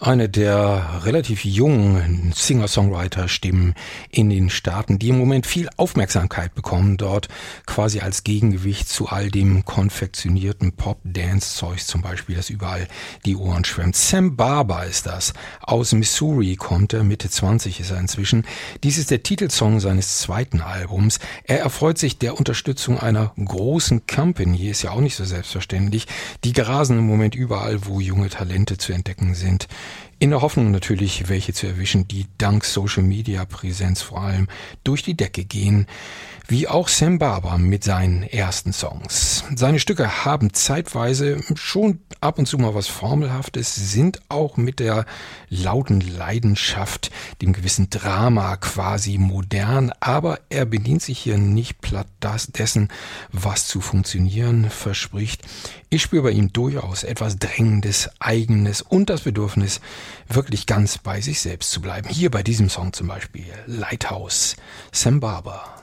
Eine der relativ jungen Singer-Songwriter-Stimmen in den Staaten, die im Moment viel Aufmerksamkeit bekommen, dort quasi als Gegengewicht zu all dem konfektionierten Pop-Dance-Zeugs zum Beispiel, das überall die Ohren schwemmt. Sam Barber ist das. Aus Missouri kommt er, Mitte 20 ist er inzwischen. Dies ist der Titelsong seines zweiten Albums. Er erfreut sich der Unterstützung einer großen Company, ist ja auch nicht so selbstverständlich. Die grasen im Moment überall, wo junge Talente zu entdecken sind. In der Hoffnung natürlich, welche zu erwischen, die dank Social-Media-Präsenz vor allem durch die Decke gehen, wie auch Sam Barber mit seinen ersten Songs. Seine Stücke haben zeitweise schon ab und zu mal was Formelhaftes, sind auch mit der lauten Leidenschaft, dem gewissen Drama quasi modern, aber er bedient sich hier nicht platt dessen, was zu funktionieren verspricht. Ich spüre bei ihm durchaus etwas Drängendes, Eigenes und das Bedürfnis, wirklich ganz bei sich selbst zu bleiben. Hier bei diesem Song zum Beispiel, Lighthouse, Sam Barber.